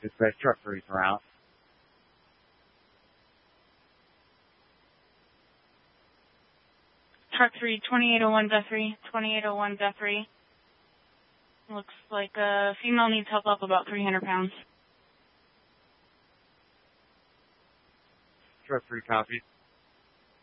Dispatch truck 3 for out. Truck 3, 2801 Guthrie, 2801 Guthrie. Looks like a female needs help up about 300 pounds. Truck 3 copies.